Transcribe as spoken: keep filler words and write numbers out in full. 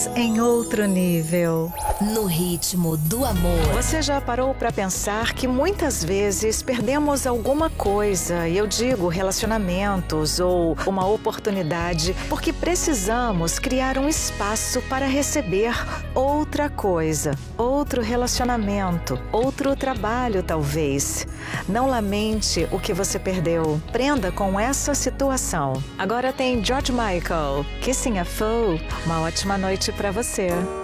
Em outro nível. No ritmo do amor. Você já parou para pensar que muitas vezes perdemos alguma coisa, e eu digo relacionamentos ou uma oportunidade, porque precisamos criar um espaço para receber outra coisa, outro relacionamento, outro trabalho talvez. Não lamente o que você perdeu. Prenda com essa situação. Agora tem George Michael, Kissing a Fool. Uma ótima noite para você.